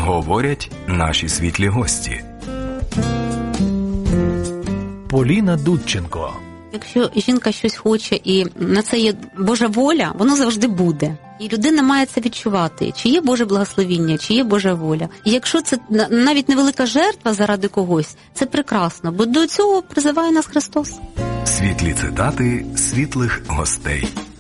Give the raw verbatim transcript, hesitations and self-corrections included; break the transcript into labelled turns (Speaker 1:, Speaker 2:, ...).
Speaker 1: Говорять наші світлі гості.
Speaker 2: Поліна Дудченко.
Speaker 3: Якщо жінка щось хоче і на це є Божа воля, воно завжди буде. І людина має це відчувати, чи є Боже благословіння, чи є Божа воля. І якщо це навіть невелика жертва заради когось, це прекрасно, бо до цього призиває нас Христос.
Speaker 1: Світлі цитати світлих гостей.